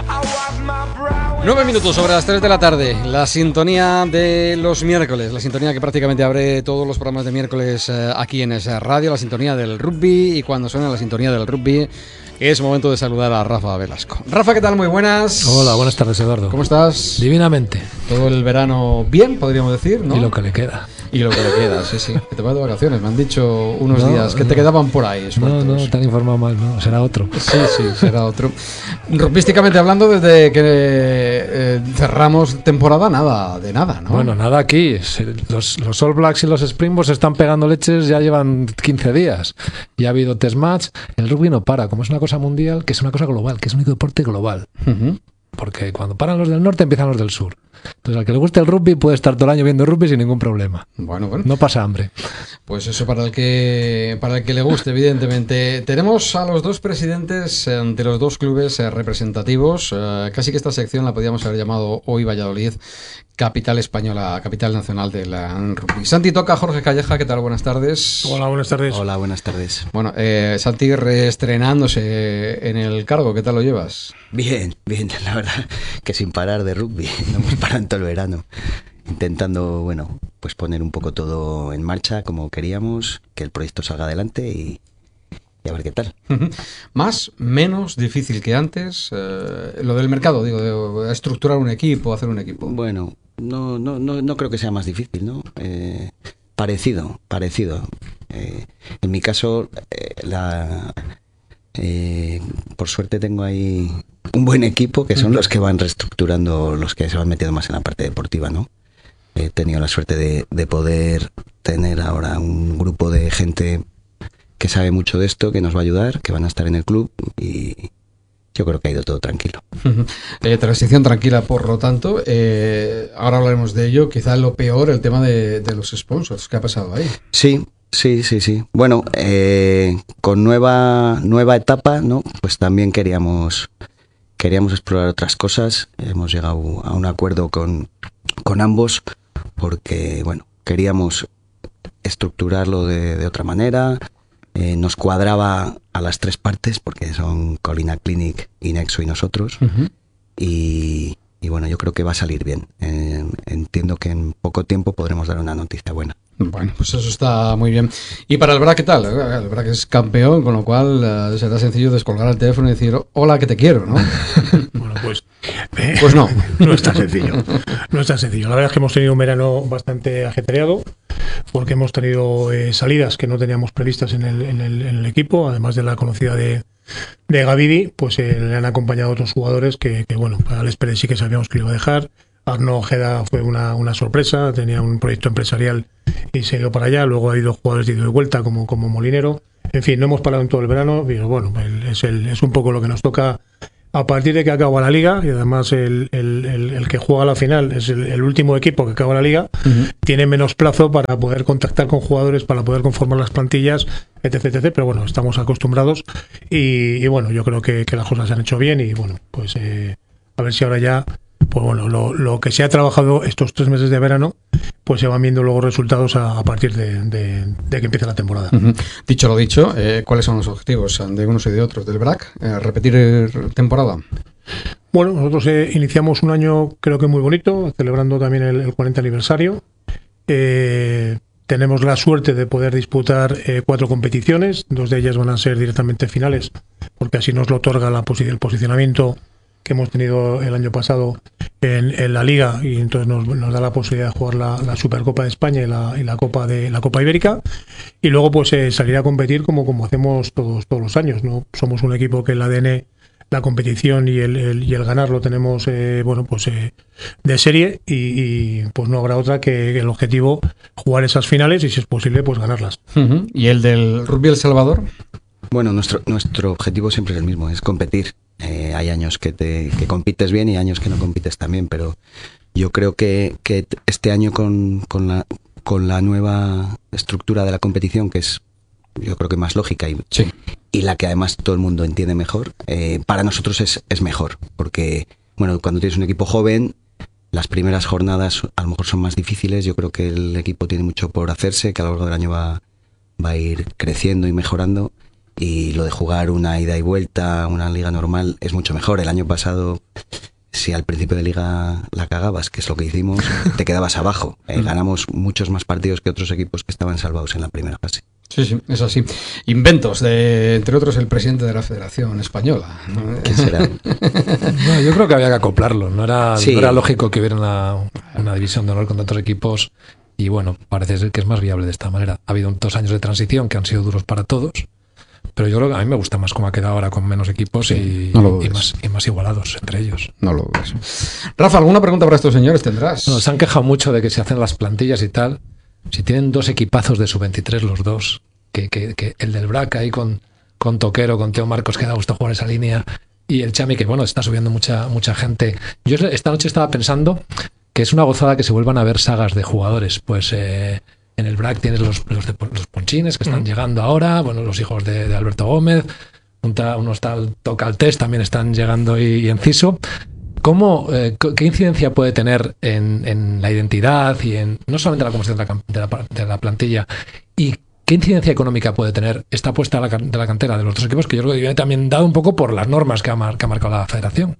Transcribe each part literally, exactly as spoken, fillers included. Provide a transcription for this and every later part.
Nueve minutos sobre las tres de la tarde, la sintonía de los miércoles, la sintonía que prácticamente abre todos los programas de miércoles eh, aquí en esa radio, la sintonía del rugby, y cuando suena la sintonía del rugby es momento de saludar a Rafa Velasco. Rafa, ¿qué tal? Muy buenas. Hola, buenas tardes, Eduardo. ¿Cómo estás? Divinamente. Todo el verano bien, podríamos decir, ¿no? Y lo que le queda. Y lo que le queda, sí, sí. Que te vas de vacaciones, me han dicho unos no, días que no, te quedaban por ahí. Sueltos. No, no, te han informado mal, no, será otro. Sí, sí, será otro. Rugbísticamente hablando, desde que eh, cerramos temporada, nada, de nada, ¿no? Bueno, nada aquí. Los, los All Blacks y los Springboks están pegando leches, ya llevan quince días. Ya ha habido test match. El rugby no para, como es una cosa mundial, que es una cosa global, que es un único deporte global. Uh-huh. Porque cuando paran los del norte, empiezan los del sur. Entonces, al que le guste el rugby puede estar todo el año viendo rugby sin ningún problema. Bueno, bueno. No pasa hambre. Pues eso para el que para el que le guste, evidentemente. Tenemos a los dos presidentes de los dos clubes representativos. Eh, casi que esta sección la podíamos haber llamado hoy Valladolid, capital española, capital nacional del rugby. Santi toca, Jorge Calleja, ¿qué tal? Buenas tardes. Hola, buenas tardes. Hola, buenas tardes. Bueno, eh, Santi reestrenándose en el cargo, ¿qué tal lo llevas? Bien, bien, la verdad que sin parar de rugby, no hemos parado en todo el verano, intentando, bueno, pues poner un poco todo en marcha como queríamos, que el proyecto salga adelante y, y a ver qué tal. Más, menos difícil que antes, eh, lo del mercado, digo, de estructurar un equipo, hacer un equipo. Bueno, no, no, no, no creo que sea más difícil, ¿no? Eh, parecido, parecido. Eh, en mi caso, eh, la... Eh, por suerte tengo ahí un buen equipo que son los que van reestructurando, los que se van metiendo más en la parte deportiva, ¿no? He tenido la suerte de, de poder tener ahora un grupo de gente que sabe mucho de esto, que nos va a ayudar, que van a estar en el club y yo creo que ha ido todo tranquilo. Eh, transición tranquila, por lo tanto. Eh, ahora hablaremos de ello. Quizá lo peor, el tema de, de los sponsors. ¿Qué ha pasado ahí? Sí. Sí, sí, sí. Bueno, eh, con nueva nueva etapa, ¿no? Pues también queríamos queríamos explorar otras cosas. Hemos llegado a un acuerdo con, con ambos porque, bueno, queríamos estructurarlo de, de otra manera. Eh, nos cuadraba a las tres partes porque son Colina Clinic, Inexo y nosotros. Uh-huh. Y, y bueno, yo creo que va a salir bien. Eh, entiendo que en poco tiempo podremos dar una noticia buena. Bueno, pues eso está muy bien. ¿Y para el B R A C qué tal? El B R A C es campeón, con lo cual uh, será sencillo descolgar el teléfono y decir, hola, que te quiero, ¿no? Bueno, pues... Eh, pues no. No es tan sencillo. No es tan sencillo. La verdad es que hemos tenido un verano bastante ajetreado, porque hemos tenido eh, salidas que no teníamos previstas en el, en el, en el equipo, además de la conocida de, de Gavidi, pues eh, le han acompañado otros jugadores que, que bueno, para Alex Pérez sí que sabíamos que lo iba a dejar. Arno Ojeda fue una, una sorpresa, tenía un proyecto empresarial y se ha ido para allá, luego ha ido jugadores de ida y vuelta como, como Molinero, en fin, no hemos parado en todo el verano, pero bueno, el, es, el, es un poco lo que nos toca a partir de que acaba la liga, y además el, el, el, el que juega la final es el, el último equipo que acaba la liga, uh-huh. Tiene menos plazo para poder contactar con jugadores, para poder conformar las plantillas, etc, etcétera, pero bueno, estamos acostumbrados y, y bueno, yo creo que, que las cosas se han hecho bien y bueno, pues eh, a ver si ahora ya pues bueno, lo, lo que se ha trabajado estos tres meses de verano, pues se van viendo luego resultados a, a partir de, de, de que empiece la temporada. Uh-huh. Dicho lo dicho, eh, ¿cuáles son los objetivos de unos y de otros del B R A C? Eh, ¿Repetir temporada? Bueno, nosotros eh, iniciamos un año creo que muy bonito, celebrando también el, el cuarenta aniversario. Eh, tenemos la suerte de poder disputar eh, cuatro competiciones, dos de ellas van a ser directamente finales, porque así nos lo otorga la posi- el posicionamiento que hemos tenido el año pasado en, en la Liga, y entonces nos, nos da la posibilidad de jugar la, la Supercopa de España y la, y la Copa de la Copa Ibérica, y luego pues eh, salir a competir como, como hacemos todos, todos los años, ¿no? Somos un equipo que el A D N, la competición y el, el, y el ganar lo tenemos eh, bueno pues eh, de serie, y, y pues no habrá otra que el objetivo jugar esas finales y si es posible pues ganarlas. Uh-huh. ¿Y el del Rugby El Salvador? Bueno, nuestro, nuestro objetivo siempre es el mismo, es competir. Eh, hay años que, te, que compites bien y años que no compites tan bien, pero yo creo que, que este año con, con, la, con la nueva estructura de la competición, que es yo creo que más lógica y, sí. y la que además todo el mundo entiende mejor, eh, para nosotros es, es mejor, porque bueno, cuando tienes un equipo joven, las primeras jornadas a lo mejor son más difíciles. Yo creo que el equipo tiene mucho por hacerse, que a lo largo del año va, va a ir creciendo y mejorando. Y lo de jugar una ida y vuelta, una liga normal, es mucho mejor. El año pasado si al principio de liga la cagabas, que es lo que hicimos, te quedabas abajo. Eh, ganamos muchos más partidos que otros equipos que estaban salvados en la primera fase. Sí, sí, es así. Inventos de, entre otros, el presidente de la Federación Española. ¿Quién será? No, yo creo que había que acoplarlo. No era, Sí. no era lógico que hubiera una, una división de honor con tantos equipos. Y bueno, parece ser que es más viable de esta manera. Ha habido dos años de transición que han sido duros para todos. Pero yo creo que a mí me gusta más cómo ha quedado ahora con menos equipos Sí, y, no lo y, dudes. más, y más igualados entre ellos. No lo dudes. Rafa, ¿alguna pregunta para estos señores tendrás? Bueno, se han quejado mucho de que se hacen las plantillas y tal. Si tienen dos equipazos de sub veintitrés los dos, que, que, que el del Brac ahí con, con Toquero, con Teo Marcos, que da gusto jugar esa línea, y el Chami, que bueno, está subiendo mucha, mucha gente. Yo esta noche estaba pensando que es una gozada que se vuelvan a ver sagas de jugadores. Pues eh, en el Brac tienes los, los, de, los Ponchines que están mm. llegando ahora, bueno, los hijos de, de Alberto Gómez, un ta, unos tal Tocaltés también están llegando y, y Enciso. ¿Cómo, eh, ¿Qué incidencia puede tener en, en la identidad y en no solamente la composición de la, de, la, de la plantilla? ¿Y qué incidencia económica puede tener esta apuesta de la, de la cantera de los otros equipos, que yo creo que viene también dado un poco por las normas que ha, mar, que ha marcado la federación?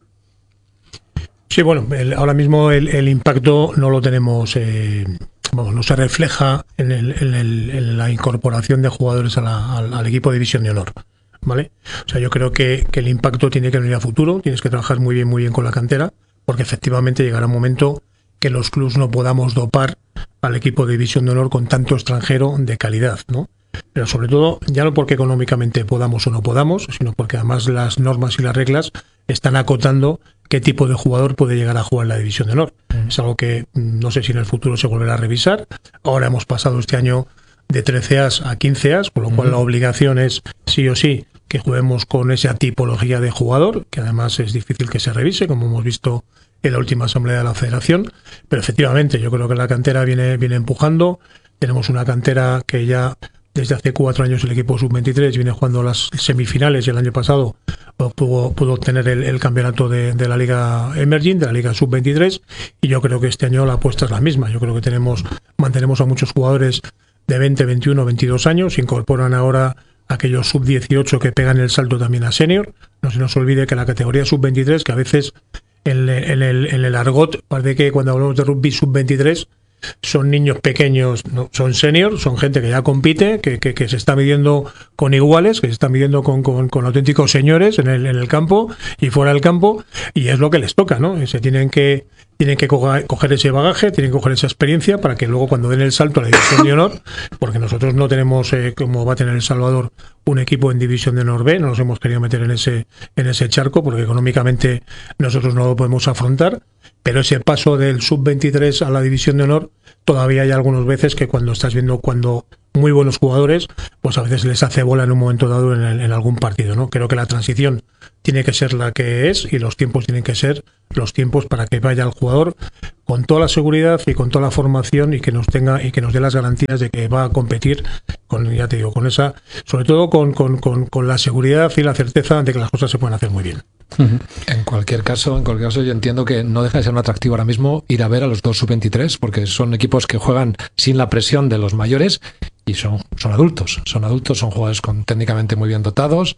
Sí, bueno, el, ahora mismo el, el impacto no lo tenemos, eh, bueno, no se refleja en, el, en, el, en la incorporación de jugadores a la, al, al equipo de División de Honor, ¿vale? O sea, yo creo que, que el impacto tiene que venir a futuro, tienes que trabajar muy bien, muy bien con la cantera, porque efectivamente llegará un momento que los clubs no podamos dopar al equipo de División de Honor con tanto extranjero de calidad, ¿no? Pero sobre todo, ya no porque económicamente podamos o no podamos, sino porque además las normas y las reglas están acotando qué tipo de jugador puede llegar a jugar en la División de Honor. Mm. Es algo que no sé si en el futuro se volverá a revisar. Ahora hemos pasado este año de trece As a quince As, con lo cual mm. la obligación es sí o sí que juguemos con esa tipología de jugador, que además es difícil que se revise, como hemos visto en la última asamblea de la federación. Pero efectivamente, yo creo que la cantera viene, viene empujando. Tenemos una cantera que ya desde hace cuatro años el equipo sub veintitrés viene jugando las semifinales y el año pasado pudo, pudo obtener el, el campeonato de, de la Liga Emerging, de la Liga sub veintitrés, y yo creo que este año la apuesta es la misma. Yo creo que tenemos mantenemos a muchos jugadores de veinte, veintiuno, veintidós años, se incorporan ahora aquellos sub dieciocho que pegan el salto también a senior. No se nos olvide que la categoría sub veintitrés, que a veces en, en, el, en el argot parece que cuando hablamos de rugby sub veintitrés son niños pequeños, no, son seniors, son gente que ya compite, que, que, que se está midiendo con iguales, que se está midiendo con, con, con auténticos señores en el, en el campo y fuera del campo, y es lo que les toca, ¿no? Se tienen que tienen que coger, coger ese bagaje, tienen que coger esa experiencia para que luego cuando den el salto a la División de Honor, porque nosotros no tenemos, eh, como va a tener El Salvador, un equipo en División de Honor B, no nos hemos querido meter en ese, en ese charco, porque económicamente nosotros no lo podemos afrontar, pero ese paso del sub veintitrés a la División de Honor, todavía hay algunas veces que cuando estás viendo cuando muy buenos jugadores, pues a veces les hace bola en un momento dado en, el, en algún partido, ¿no? Creo que la transición tiene que ser la que es y los tiempos tienen que ser los tiempos para que vaya el jugador con toda la seguridad y con toda la formación y que nos tenga y que nos dé las garantías de que va a competir con, ya te digo, con esa, sobre todo con, con, con, con la seguridad y la certeza de que las cosas se pueden hacer muy bien. En cualquier caso, en cualquier caso, yo entiendo que no deja de ser un atractivo ahora mismo ir a ver a los dos sub veintitrés, porque son equipos que juegan sin la presión de los mayores y son, son adultos, son adultos, son jugadores con, técnicamente muy bien dotados,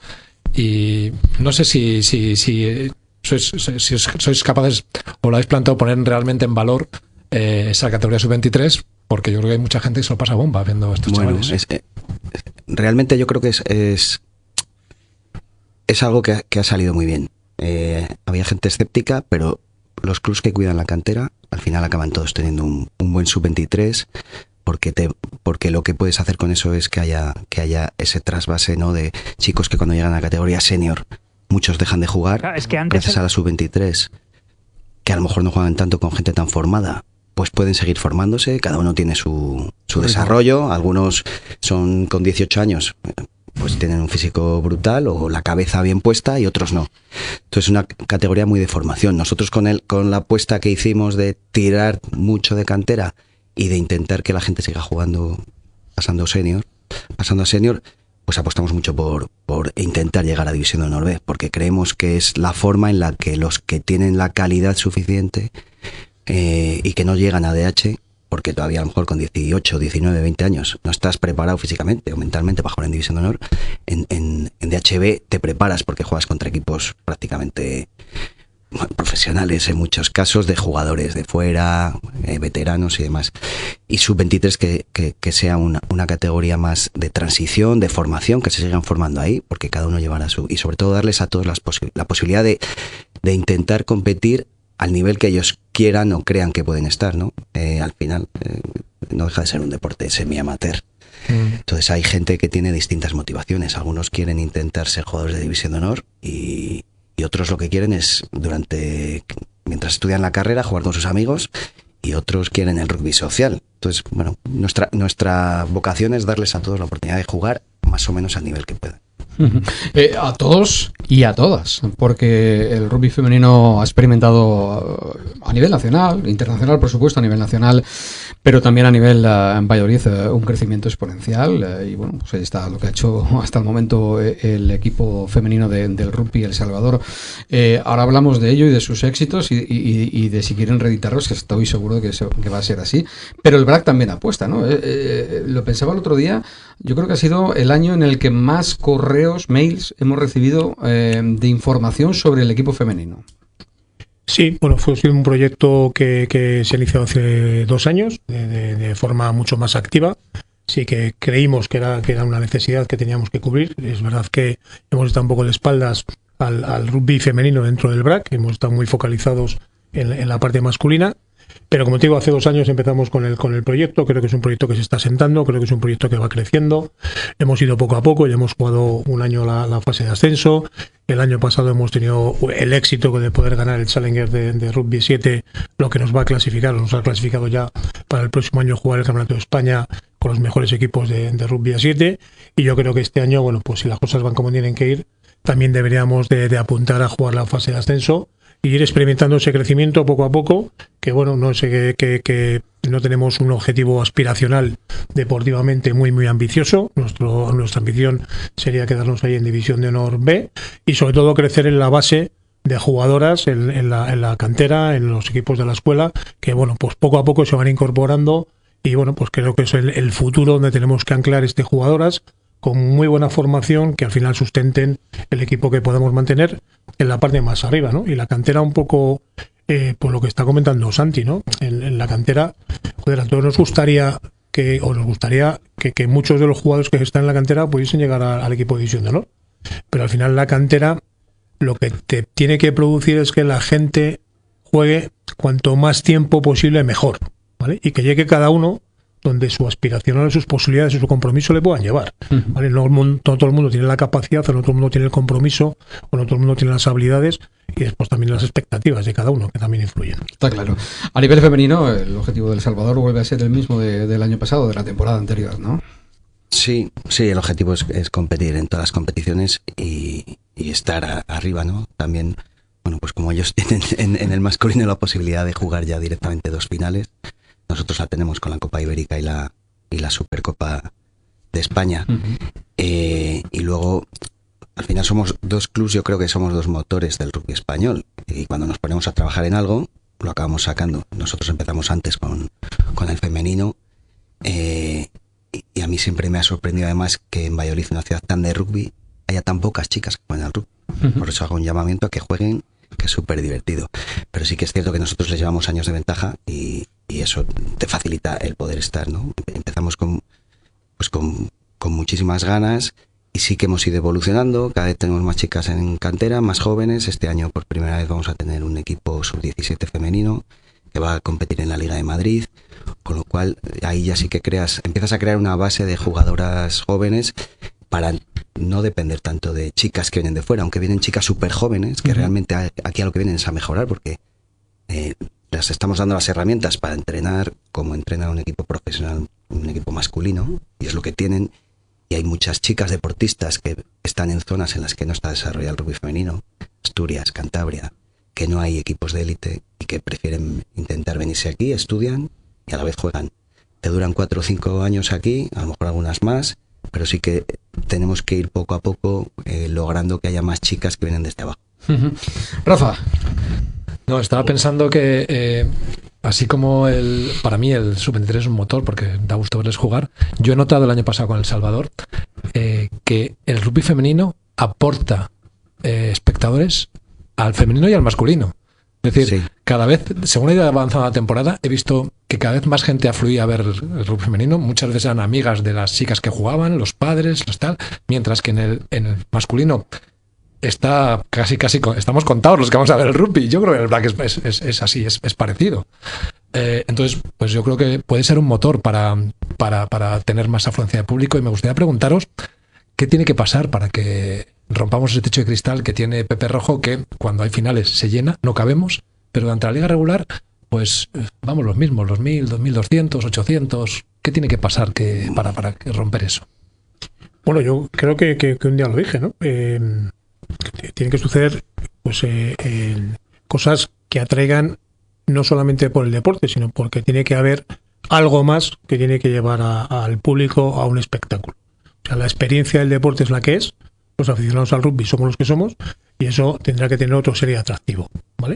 y no sé si, si, si, sois, si sois capaces o lo habéis planteado poner realmente en valor eh, esa categoría sub veintitrés, porque yo creo que hay mucha gente que se lo pasa bomba viendo a estos bueno, chavales. Es, eh, realmente yo creo que es, es, es algo que ha, que ha salido muy bien. Eh, había gente escéptica, pero los clubs que cuidan la cantera al final acaban todos teniendo un, un buen sub veintitrés, porque te porque lo que puedes hacer con eso es que haya que haya ese trasvase, ¿no?, de chicos que cuando llegan a la categoría senior muchos dejan de jugar, claro, es que antes gracias a la sub veintitrés, que a lo mejor no juegan tanto con gente tan formada, pues pueden seguir formándose, cada uno tiene su, su desarrollo, algunos son con dieciocho años, pues tienen un físico brutal o la cabeza bien puesta, y otros no. Entonces es una categoría muy de formación. Nosotros con el, con la apuesta que hicimos de tirar mucho de cantera y de intentar que la gente siga jugando, pasando senior, pasando a senior, pues apostamos mucho por, por intentar llegar a División de Honor B, porque creemos que es la forma en la que los que tienen la calidad suficiente eh, y que no llegan a D H, porque todavía a lo mejor con dieciocho, diecinueve, veinte años no estás preparado físicamente o mentalmente para jugar en División de Honor, en, en, en D H B te preparas porque juegas contra equipos prácticamente profesionales. profesionales en muchos casos, de jugadores de fuera, eh, veteranos y demás. Y sub veintitrés que, que, que sea una, una categoría más de transición, de formación, que se sigan formando ahí, porque cada uno llevará su... Y sobre todo darles a todos las posi- la posibilidad de, de intentar competir al nivel que ellos quieran o crean que pueden estar, ¿no? Eh, al final, eh, no deja de ser un deporte semi-amateur. Mm. Entonces hay gente que tiene distintas motivaciones. Algunos quieren intentar ser jugadores de división de honor y, y otros lo que quieren es, durante mientras estudian la carrera, jugar con sus amigos, y otros quieren el rugby social. Entonces, bueno, nuestra, nuestra vocación es darles a todos la oportunidad de jugar más o menos al nivel que puedan. Eh, a todos y a todas, porque el rugby femenino ha experimentado a nivel nacional, internacional por supuesto, a nivel nacional, pero también a nivel uh, en Valladolid uh, un crecimiento exponencial uh, y bueno, pues ahí está lo que ha hecho hasta el momento eh, el equipo femenino de, del rugby El Salvador. Eh, ahora hablamos de ello y de sus éxitos y, y, y de si quieren reeditarlos, que estoy seguro de que, se, que va a ser así, pero el B R A C también apuesta, ¿no? Eh, eh, lo pensaba el otro día, yo creo que ha sido el año en el que más correos, mails hemos recibido eh, de información sobre el equipo femenino. Sí, bueno, fue un proyecto que, que se inició hace dos años de, de, de forma mucho más activa. Sí que creímos que era, que era una necesidad que teníamos que cubrir. Es verdad que hemos estado un poco de espaldas al, al rugby femenino dentro del B R A C, hemos estado muy focalizados en, en la parte masculina. Pero como te digo, hace dos años empezamos con el, con el proyecto. Creo que es un proyecto que se está sentando, creo que es un proyecto que va creciendo. Hemos ido poco a poco, ya hemos jugado un año la, la fase de ascenso. El año pasado hemos tenido el éxito de poder ganar el Challenger de, de Rugby siete, lo que nos va a clasificar, nos ha clasificado ya para el próximo año jugar el Campeonato de España con los mejores equipos de, de Rugby a siete. Y yo creo que este año, bueno, pues si las cosas van como tienen que ir, también deberíamos de, de apuntar a jugar la fase de ascenso y ir experimentando ese crecimiento poco a poco, que bueno, no sé que, que, que no tenemos un objetivo aspiracional deportivamente muy muy ambicioso. Nuestro, nuestra ambición sería quedarnos ahí en División de Honor B y sobre todo crecer en la base de jugadoras, en, en, la, en la cantera, en los equipos de la escuela, que bueno, pues poco a poco se van incorporando y bueno, pues creo que es el, el futuro donde tenemos que anclar este jugadoras con muy buena formación que al final sustenten el equipo que podemos mantener en la parte más arriba, ¿no? Y la cantera un poco, eh, por lo que está comentando Santi, ¿no? En, en la cantera, joder, a todos nos gustaría que, o nos gustaría que, que muchos de los jugadores que están en la cantera pudiesen llegar a, al equipo de división de honor. Pero al final la cantera lo que te tiene que producir es que la gente juegue cuanto más tiempo posible mejor, ¿vale? Y que llegue cada uno donde su aspiración, sus posibilidades y su compromiso le puedan llevar. ¿Vale? No, el mundo, no todo el mundo tiene la capacidad, o no todo el mundo tiene el compromiso, o no todo el mundo tiene las habilidades, y después también las expectativas de cada uno, que también influyen. Está claro. A nivel femenino, el objetivo del Salvador vuelve a ser el mismo de, del año pasado, de la temporada anterior, ¿no? Sí, sí, el objetivo es, es competir en todas las competiciones y, y estar a, arriba, ¿no? También, bueno, pues como ellos tienen en, en el masculino la posibilidad de jugar ya directamente dos finales, nosotros la tenemos con la Copa Ibérica y la, y la Supercopa de España. Uh-huh. Eh, y luego, al final somos dos clubs, yo creo que somos dos motores del rugby español. Y cuando nos ponemos a trabajar en algo, lo acabamos sacando. Nosotros empezamos antes con, con el femenino. Eh, y, y a mí siempre me ha sorprendido además que en Valladolid, una ciudad tan de rugby, haya tan pocas chicas que juegan al rugby. Uh-huh. Por eso hago un llamamiento a que jueguen, que es súper divertido. Pero sí que es cierto que nosotros les llevamos años de ventaja y, y eso te facilita el poder estar, ¿no? Empezamos con, pues con, con muchísimas ganas y sí que hemos ido evolucionando. Cada vez tenemos más chicas en cantera, más jóvenes. Este año por primera vez vamos a tener un equipo sub diecisiete femenino que va a competir en la Liga de Madrid, con lo cual ahí ya sí que creas, empiezas a crear una base de jugadoras jóvenes para no depender tanto de chicas que vienen de fuera, aunque vienen chicas súper jóvenes, que uh-huh. realmente aquí a lo que vienen es a mejorar, porque eh, les estamos dando las herramientas para entrenar como entrena un equipo profesional, un equipo masculino, y es lo que tienen, y hay muchas chicas deportistas que están en zonas en las que no está desarrollado el rugby femenino, Asturias, Cantabria, que no hay equipos de élite y que prefieren intentar venirse aquí, estudian y a la vez juegan. Te duran cuatro o cinco años aquí, a lo mejor algunas más, pero sí que tenemos que ir poco a poco eh, logrando que haya más chicas que vienen desde abajo. Uh-huh. Rafa. No, estaba pensando que eh, así como el para mí el sub veintitrés es un motor porque da gusto verles jugar, yo he notado el año pasado con El Salvador eh, que el rugby femenino aporta eh, espectadores al femenino y al masculino. Es decir, Sí. cada vez, según ha ido avanzando la temporada, he visto que cada vez más gente afluía a ver el rugby femenino. Muchas veces eran amigas de las chicas que jugaban, los padres, los tal, mientras que en el, en el masculino está casi, casi, estamos contados los que vamos a ver el rugby. Yo creo que el Black es, es, es, es así, es, es parecido. Eh, entonces, pues yo creo que puede ser un motor para, para, para tener más afluencia de público, y me gustaría preguntaros qué tiene que pasar para que rompamos ese techo de cristal que tiene Pepe Rojo, que cuando hay finales se llena, no cabemos, pero durante la liga regular, pues vamos los mismos, los mil, dos mil doscientos, ochocientos. ¿Qué tiene que pasar que, para, para romper eso? Bueno, yo creo que, que, que un día lo dije, ¿no? Eh, que tienen que suceder pues eh, eh, cosas que atraigan no solamente por el deporte, sino porque tiene que haber algo más que tiene que llevar a, al público a un espectáculo. O sea, la experiencia del deporte es la que es, los aficionados al rugby somos los que somos, y eso tendrá que tener otro serie de atractivo, ¿vale?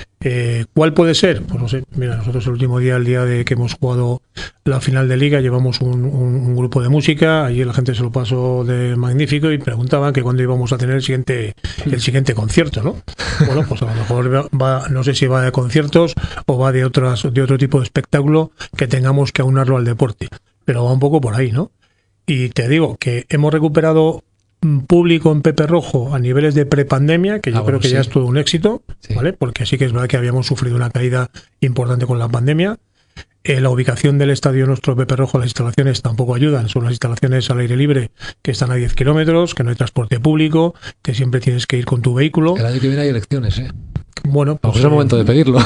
Eh, ¿Cuál puede ser? Pues no sé, mira, nosotros el último día, el día de que hemos jugado la final de liga, llevamos un, un, un grupo de música, allí la gente se lo pasó de magnífico y preguntaban que cuándo íbamos a tener el siguiente el siguiente concierto, ¿no? Bueno, pues a lo mejor va, no sé si va de conciertos o va de otras de otro tipo de espectáculo que tengamos que aunarlo al deporte, pero va un poco por ahí, ¿no? Y te digo que hemos recuperado público en Pepe Rojo a niveles de prepandemia, que yo ah, creo bueno, que sí. ya es todo un éxito, Sí. ¿vale? Porque sí que es verdad que habíamos sufrido una caída importante con la pandemia. Eh, la ubicación del estadio nuestro Pepe Rojo, las instalaciones tampoco ayudan, son las instalaciones al aire libre que están a diez kilómetros, que no hay transporte público, que siempre tienes que ir con tu vehículo. El año que viene hay elecciones, ¿eh? Bueno, Pues pues es el momento de pedirlo.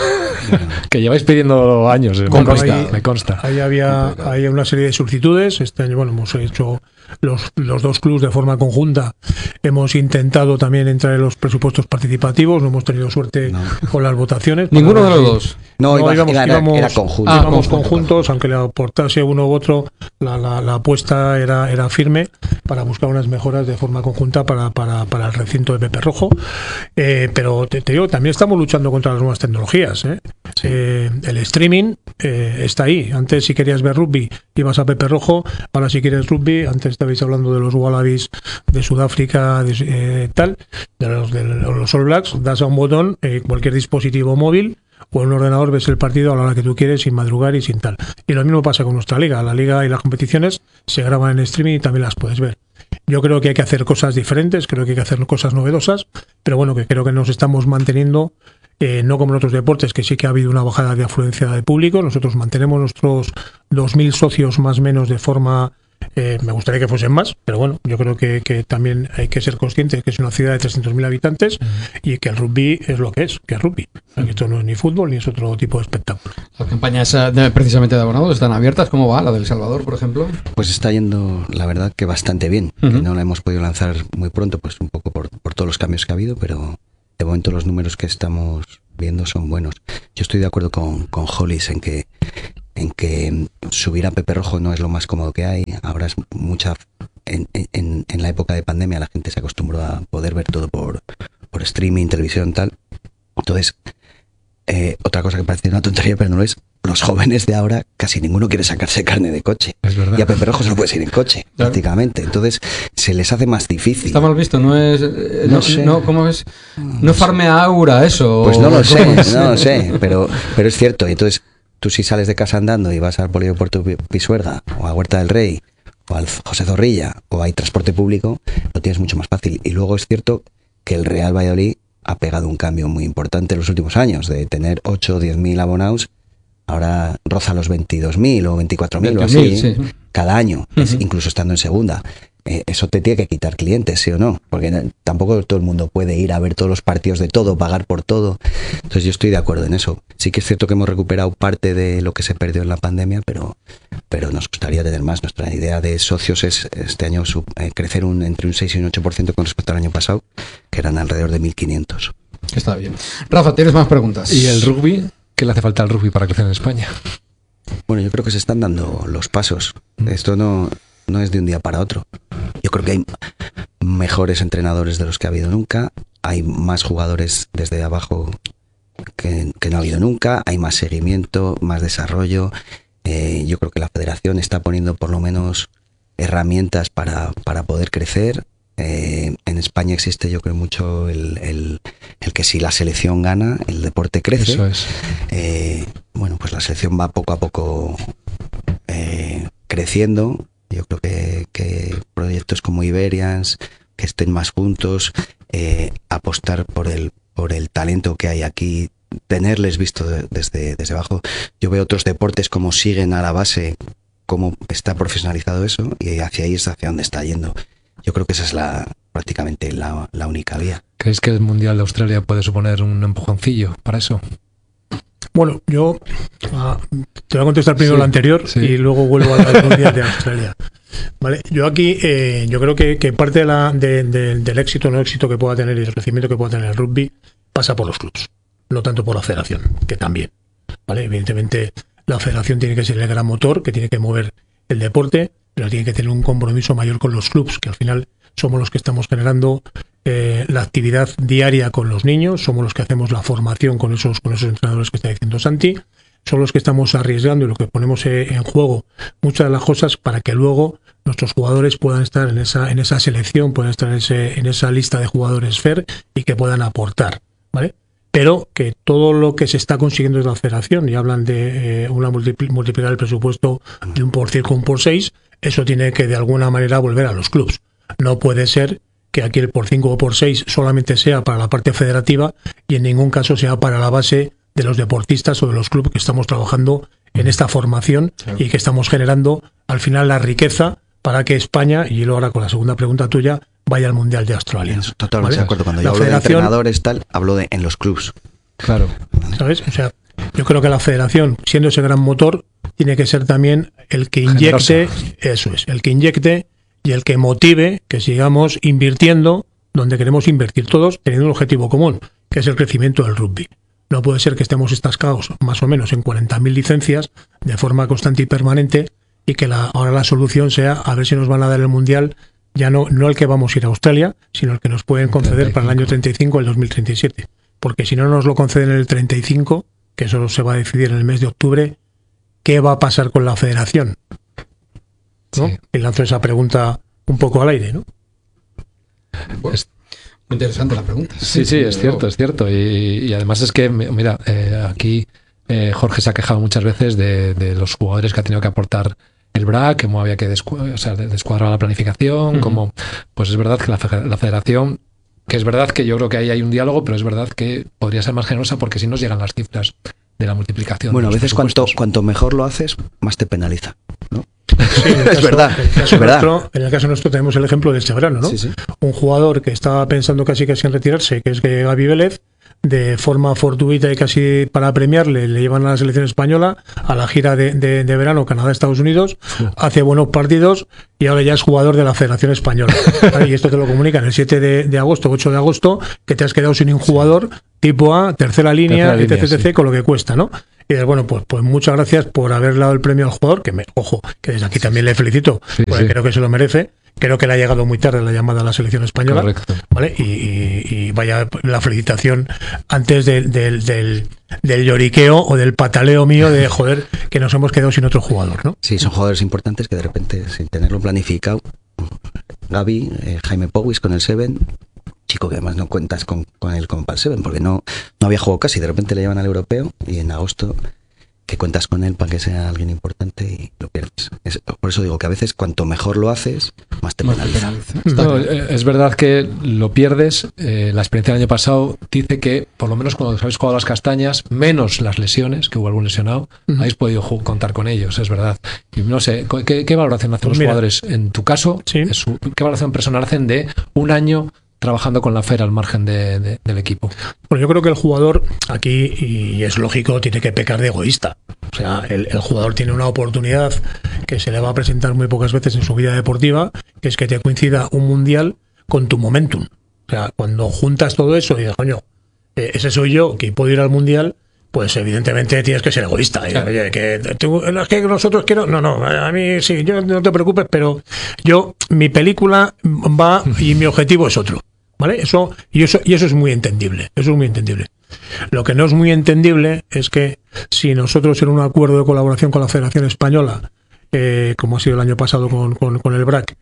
Que lleváis pidiendo años, eh, me Consta. consta, Ahí- me consta. Ahí había, había una serie de solicitudes. Este año, bueno, hemos hecho los, los dos clubs de forma conjunta. Hemos intentado también entrar en los presupuestos participativos. No hemos tenido suerte No. con las votaciones. Ninguno de Para- los dos. No, iba- íbamos, era, era- íbamos- era conjunto. Ah, íbamos conjunto, conjuntos, aunque le aportase uno u otro, la, la, la apuesta era, era firme para buscar unas mejoras de forma conjunta para, para, para el recinto de Pepe Rojo. Eh, pero te, te digo, también estamos luchando contra las nuevas tecnologías, ¿eh? Sí. Eh, el streaming eh, está ahí. Antes, si querías ver rugby, ibas a Pepe Rojo. Ahora, si quieres rugby, antes estabais hablando de los Wallabies de Sudáfrica, de, eh, tal, de los, de los All Blacks, das a un botón, eh, cualquier dispositivo móvil o en un ordenador ves el partido a la hora que tú quieres, sin madrugar y sin tal. Y lo mismo pasa con nuestra liga. La liga y las competiciones se graban en streaming y también las puedes ver. Yo creo que hay que hacer cosas diferentes, creo que hay que hacer cosas novedosas, pero bueno, que creo que nos estamos manteniendo, eh, no como en otros deportes, que sí que ha habido una bajada de afluencia de público. Nosotros mantenemos nuestros dos mil socios más o menos de forma... Eh, me gustaría que fuesen más, pero bueno, yo creo que, que también hay que ser conscientes que es una ciudad de trescientos mil habitantes uh-huh. y que el rugby es lo que es, que es rugby. Uh-huh. Esto no es ni fútbol ni es otro tipo de espectáculo. Las campañas de, precisamente de abonados están abiertas. ¿Cómo va la del Salvador, por ejemplo? Pues está yendo, la verdad, que bastante bien. Uh-huh. Que no la hemos podido lanzar muy pronto, pues un poco por, por todos los cambios que ha habido, pero de momento los números que estamos viendo son buenos. Yo estoy de acuerdo con, con Hollis en que en que subir a Pepe Rojo no es lo más cómodo que hay. Ahora es mucha... En, en, en la época de pandemia la gente se acostumbró a poder ver todo por, por streaming, televisión, tal. Entonces, eh, otra cosa que parece una tontería, pero no lo es, los jóvenes de ahora casi ninguno quiere sacarse carne de coche. Es verdad. Y a Pepe Rojo solo puedes ir en coche, claro. prácticamente. Entonces, se les hace más difícil. Está mal visto, no es... Eh, no, no sé. No, ¿cómo es? No farmea aura eso. Pues no lo sé, no lo sé, pero, pero es cierto. Y entonces... Tú si sales de casa andando y vas al Polideportivo Pisuerga o a Huerta del Rey o al José Zorrilla o hay transporte público, lo tienes mucho más fácil. Y luego es cierto que el Real Valladolid ha pegado un cambio muy importante en los últimos años, de tener ocho o diez mil abonados, ahora roza los veintidós mil o veinticuatro mil o así, sí. cada año, uh-huh. es, incluso estando en segunda. Eh, eso te tiene que quitar clientes, ¿sí o no? Porque no, tampoco todo el mundo puede ir a ver todos los partidos de todo, pagar por todo. Entonces yo estoy de acuerdo en eso. Sí que es cierto que hemos recuperado parte de lo que se perdió en la pandemia, pero, pero nos gustaría tener más. Nuestra idea de socios es este año sub, eh, crecer un, entre un seis y un ocho por ciento con respecto al año pasado, que eran alrededor de mil quinientos. Está bien. Rafa, ¿tienes más preguntas? ¿Y el rugby? ¿Qué le hace falta al rugby para crecer en España? Bueno, yo creo que se están dando los pasos. Esto no... no es de un día para otro. Yo creo que hay mejores entrenadores de los que ha habido nunca, hay más jugadores desde abajo que, que no ha habido nunca, hay más seguimiento, más desarrollo. Eh, yo creo que la federación está poniendo por lo menos herramientas para, para poder crecer. Eh, en España existe, yo creo, mucho el, el, el que si la selección gana, el deporte crece. Eso es. Eh, bueno, pues la selección va poco a poco eh, creciendo. Yo creo que, que proyectos como Iberians, que estén más juntos, eh, apostar por el, por el talento que hay aquí, tenerles visto de, desde, desde abajo. Yo veo otros deportes como siguen a la base, cómo está profesionalizado eso, y hacia ahí es hacia donde está yendo. Yo creo que esa es la prácticamente la, la única vía. ¿Creéis que el Mundial de Australia puede suponer un empujoncillo para eso? Bueno, yo uh, te voy a contestar primero Sí, lo anterior sí. y luego vuelvo al Mundial de Australia. Vale, yo aquí eh, yo creo que, que parte de la, de, de, del éxito o no éxito que pueda tener y el crecimiento que pueda tener el rugby pasa por los clubes, no tanto por la federación, que también. Vale, evidentemente la federación tiene que ser el gran motor que tiene que mover el deporte, pero tiene que tener un compromiso mayor con los clubes, que al final somos los que estamos generando eh, la actividad diaria con los niños, somos los que hacemos la formación con esos, con esos entrenadores que está diciendo Santi, son los que estamos arriesgando y lo que ponemos eh, en juego muchas de las cosas para que luego nuestros jugadores puedan estar en esa, en esa selección, puedan estar en, ese, en esa lista de jugadores F E R y que puedan aportar, ¿vale? Pero que todo lo que se está consiguiendo desde la federación, y hablan de eh, una multipl- multiplicar el presupuesto de un por cinco, un por seis, eso tiene que de alguna manera volver a los clubes. No puede ser que aquí el por cinco o por seis solamente sea para la parte federativa y en ningún caso sea para la base de los deportistas o de los clubes que estamos trabajando en esta formación y que estamos generando al final la riqueza para que España, y lo ahora con la segunda pregunta tuya, vaya al Mundial de Australia. Totalmente ¿Vale? de acuerdo. Cuando La yo hablo federación- de entrenadores, tal, hablo de en los clubs. Claro. ¿Sabes? O sea, yo creo que la federación, siendo ese gran motor, tiene que ser también el que Generosa. inyecte, eso es, el que inyecte y el que motive que sigamos invirtiendo donde queremos invertir todos, teniendo un objetivo común, que es el crecimiento del rugby. No puede ser que estemos estascados más o menos en cuarenta mil licencias de forma constante y permanente y que la, ahora la solución sea a ver si nos van a dar el Mundial, ya no, no el que vamos a ir a Australia, sino el que nos pueden conceder para el año treinta y cinco o el dos mil treinta y siete. Porque si no nos lo conceden en el treinta y cinco, que eso se va a decidir en el mes de octubre, ¿qué va a pasar con la federación? ¿No? Sí. Y lanzo esa pregunta un poco al aire, ¿no? Pues, muy interesante la pregunta. Sí, sí, es cierto, es cierto. Y, y además es que, mira, eh, aquí eh, Jorge se ha quejado muchas veces de, de los jugadores que ha tenido que aportar el B R A C, cómo había que descu- o sea, descuadrar la planificación, uh-huh. Cómo, pues es verdad que la, la federación, que es verdad que yo creo que ahí hay un diálogo, pero es verdad que podría ser más generosa porque si nos llegan las cifras de la multiplicación. Bueno, a veces cuanto, presupuestos. cuanto mejor lo haces, más te penaliza, ¿no? Sí, en el es caso, verdad, en el caso es verdad. Nuestro, en el caso nuestro tenemos el ejemplo de este verano, ¿no? Sí, sí. Un jugador que estaba pensando casi casi en retirarse, que es Gaby Vélez, de forma fortuita y casi para premiarle, le llevan a la selección española a la gira de, de, de verano Canadá-Estados Unidos, sí. Hace buenos partidos y ahora ya es jugador de la Federación Española. Y esto te lo comunican el siete de agosto, ocho de agosto, que te has quedado sin un jugador tipo A, tercera línea, tercera línea etcétera, sí. Con lo que cuesta, ¿no? Y dices, bueno, pues, pues muchas gracias por haber dado el premio al jugador, que me, ojo, que desde aquí también le felicito, sí, porque sí. Creo que se lo merece. Creo que le ha llegado muy tarde la llamada a la selección española. Correcto. ¿Vale? Y, y, y vaya la felicitación antes del, del, del, del lloriqueo o del pataleo mío de, joder, que nos hemos quedado sin otro jugador, ¿no? Sí, son jugadores importantes que de repente, sin tenerlo planificado, Gaby, eh, Jaime Powys con el Seven, chico que además no cuentas con, con él como para el Seven, porque no, no había jugado casi, de repente le llevan al europeo y en agosto que cuentas con él para que sea alguien importante y lo pierdes. Es, por eso digo que a veces cuanto mejor lo haces, más te penaliza. No, es verdad que lo pierdes. Eh, la experiencia del año pasado dice que, por lo menos cuando habéis jugado las castañas, menos las lesiones, que hubo algún lesionado, uh-huh. habéis podido ju- contar con ellos, es verdad. Y no sé, ¿qué, qué valoración hacen pues los mira, jugadores? En tu caso, ¿sí? es su, ¿qué valoración personal hacen de un año trabajando con la F E R al margen de, de, del equipo? Bueno, yo creo que el jugador aquí, y es lógico, tiene que pecar de egoísta. O sea, el, el jugador tiene una oportunidad que se le va a presentar muy pocas veces en su vida deportiva, que es que te coincida un mundial con tu momentum. O sea, cuando juntas todo eso y dices, coño, eh, ese soy yo, que puedo ir al mundial, pues evidentemente tienes que ser egoísta. ¿eh? Claro. Oye, que, tú, es que nosotros quiero... No, no, a mí sí, yo no te preocupes, pero yo, mi película va y mi objetivo es otro. ¿Vale? Eso, y eso, y eso es muy entendible. Eso es muy entendible. Lo que no es muy entendible es que si nosotros en un acuerdo de colaboración con la Federación Española, eh, como ha sido el año pasado con, con, con el B R A C,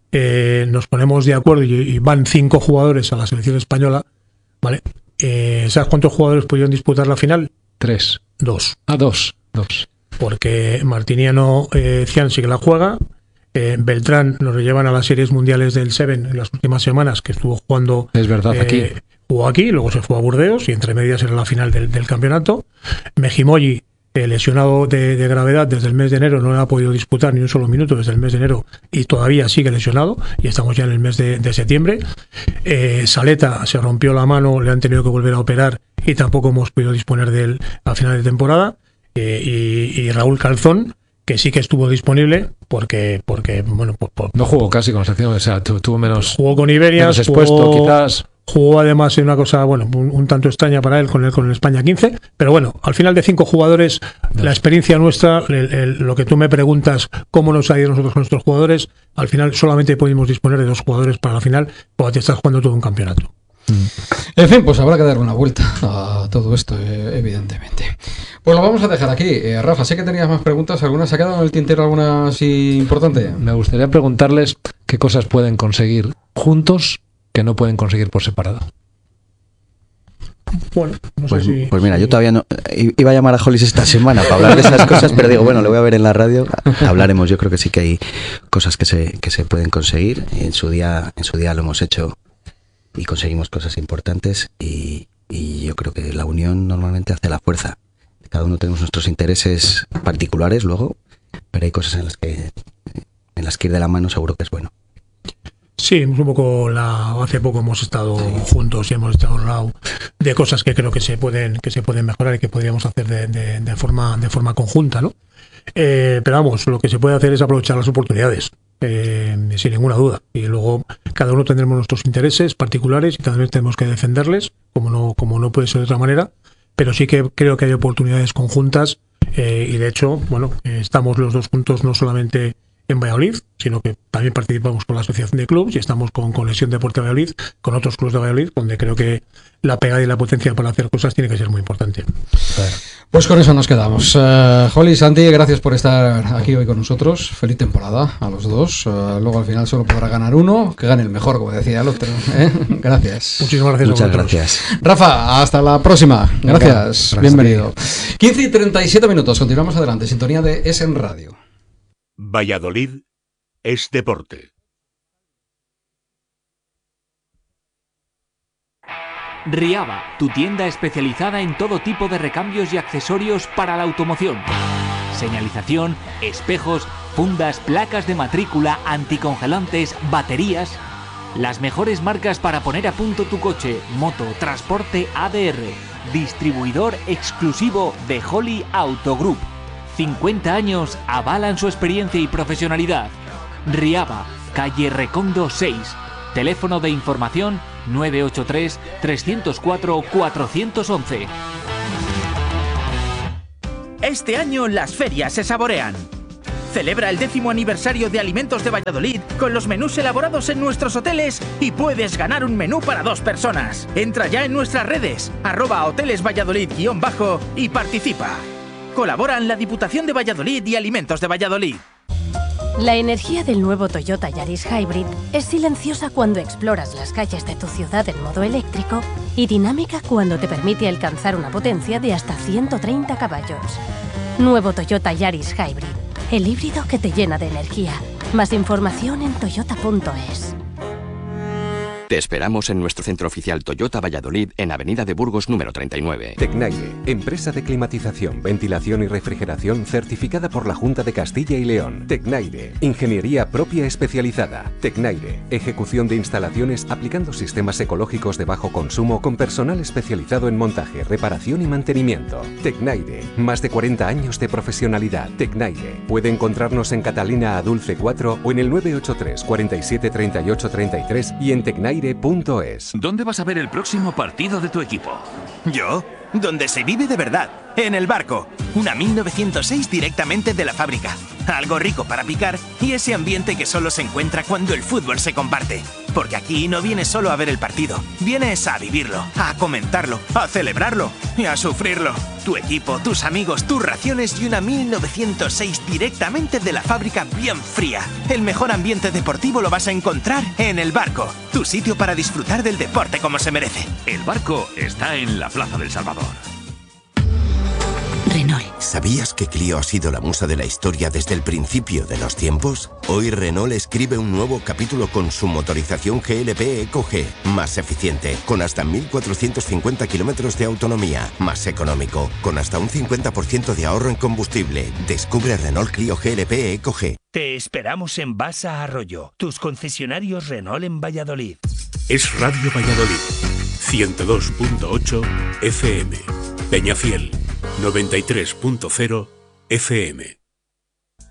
eh, nos ponemos de acuerdo y, y van cinco jugadores a la selección española, ¿vale? Eh, ¿Sabes cuántos jugadores pudieron disputar la final? Tres. Dos. Ah, dos. Dos. Porque Martiniano eh, Cian sí que la juega. Eh, Beltrán nos lo llevan a las series mundiales del Seven en las últimas semanas, que estuvo jugando. Es verdad, eh, aquí. Jugó aquí, luego se fue a Burdeos y entre medias era la final del, del campeonato. Mejimoyi, eh, lesionado de, de gravedad desde el mes de enero, no ha podido disputar ni un solo minuto desde el mes de enero y todavía sigue lesionado y estamos ya en el mes de, de septiembre. Eh, Saleta se rompió la mano, le han tenido que volver a operar y tampoco hemos podido disponer de él a final de temporada. Eh, y, y Raúl Calzón, que sí que estuvo disponible porque, porque bueno, por, por, no jugó casi con la selección, o sea, tu, tuvo menos. Jugó con Iberia, menos expuesto, jugó, quizás. Jugó además en una cosa, bueno, un, un tanto extraña para él con el, con el España quince, pero bueno, al final de cinco jugadores, no. La experiencia nuestra, el, el, lo que tú me preguntas, cómo nos ha ido nosotros con nuestros jugadores, al final solamente podemos disponer de dos jugadores para la final, porque te estás jugando todo un campeonato. En fin, pues habrá que dar una vuelta a todo esto, evidentemente. Pues lo vamos a dejar aquí. Eh, Rafa, sé que tenías más preguntas. ¿Alguna se ha quedado en el tintero, alguna así importante? Me gustaría preguntarles qué cosas pueden conseguir juntos que no pueden conseguir por separado. Bueno, no sé pues, si, pues mira, si... yo todavía no iba a llamar a Hollis esta semana para hablar de esas cosas, pero digo, bueno, lo voy a ver en la radio, hablaremos. Yo creo que sí que hay cosas que se, que se pueden conseguir. En su día, en su día lo hemos hecho y conseguimos cosas importantes y, y yo creo que la unión normalmente hace la fuerza. Cada uno tenemos nuestros intereses particulares luego, pero hay cosas en las que en las que ir de la mano seguro que es bueno. Sí, un poco la, hace poco hemos estado sí. juntos y hemos estado hablando de cosas que creo que se pueden que se pueden mejorar y que podríamos hacer de, de, de forma de forma conjunta, ¿no? Eh, pero vamos, lo que se puede hacer es aprovechar las oportunidades. Eh, sin ninguna duda, y luego cada uno tendremos nuestros intereses particulares y también tenemos que defenderles como no, como no puede ser de otra manera, pero sí que creo que hay oportunidades conjuntas eh, y de hecho, bueno, eh, estamos los dos juntos no solamente en Valladolid, sino que también participamos con la Asociación de Clubs y estamos con Conexión Deporte Valladolid, con otros clubes de Valladolid, donde creo que la pegada y la potencia para hacer cosas tiene que ser muy importante. Pues con eso nos quedamos. Uh, Holly, Santi, gracias por estar aquí hoy con nosotros. Feliz temporada a los dos. Uh, luego al final solo podrá ganar uno, que gane el mejor, como decía el otro. ¿eh? Gracias. Muchísimas gracias. Muchas gracias. Rafa, hasta la próxima. Gracias. Gracias. Bienvenido. quince y treinta y siete minutos. Continuamos adelante. Sintonía de Essen Radio. Valladolid es deporte. Riava, tu tienda especializada en todo tipo de recambios y accesorios para la automoción. Señalización, espejos, fundas, placas de matrícula, anticongelantes, baterías. Las mejores marcas para poner a punto tu coche, moto, transporte A D R. Distribuidor exclusivo de Holly Auto Group. cincuenta años avalan su experiencia y profesionalidad. Riava, calle Recondo seis. Teléfono de información nueve ocho tres, tres cero cuatro, cuatro uno uno. Este año las ferias se saborean. Celebra el décimo aniversario de Alimentos de Valladolid con los menús elaborados en nuestros hoteles y puedes ganar un menú para dos personas. Entra ya en nuestras redes, arroba hoteles Valladolid guión bajo y participa. Colaboran la Diputación de Valladolid y Alimentos de Valladolid. La energía del nuevo Toyota Yaris Hybrid es silenciosa cuando exploras las calles de tu ciudad en modo eléctrico y dinámica cuando te permite alcanzar una potencia de hasta ciento treinta caballos. Nuevo Toyota Yaris Hybrid, el híbrido que te llena de energía. Más información en toyota punto es. Te esperamos en nuestro centro oficial Toyota Valladolid en Avenida de Burgos número treinta y nueve. Tecnaire, empresa de climatización, ventilación y refrigeración certificada por la Junta de Castilla y León. Tecnaire, ingeniería propia especializada. Tecnaire, ejecución de instalaciones aplicando sistemas ecológicos de bajo consumo con personal especializado en montaje, reparación y mantenimiento. Tecnaire, más de cuarenta años de profesionalidad. Tecnaire, puede encontrarnos en Catalina Adulce cuatro o en el nueve ocho tres, cuarenta y siete, treinta y ocho, treinta y tres y en Tecnaire punto es. ¿Dónde vas a ver el próximo partido de tu equipo? ¿Yo? Donde se vive de verdad, en el Barco. Una mil novecientos seis directamente de la fábrica. Algo rico para picar y ese ambiente que solo se encuentra cuando el fútbol se comparte. Porque aquí no vienes solo a ver el partido, vienes a vivirlo, a comentarlo, a celebrarlo y a sufrirlo. Tu equipo, tus amigos, tus raciones y una mil novecientos seis directamente de la fábrica bien fría. El mejor ambiente deportivo lo vas a encontrar en El Barco, tu sitio para disfrutar del deporte como se merece. El Barco está en la Plaza del Salvador. Renault. ¿Sabías que Clio ha sido la musa de la historia desde el principio de los tiempos? Hoy Renault escribe un nuevo capítulo con su motorización G L P Eco G, más eficiente, con hasta mil cuatrocientos cincuenta kilómetros de autonomía, más económico, con hasta un cincuenta por ciento de ahorro en combustible. Descubre Renault Clio G L P Eco G. Te esperamos en Basa Arroyo, tus concesionarios Renault en Valladolid. Es Radio Valladolid, ciento dos punto ocho F M. Peñafiel, noventa y tres punto cero F M.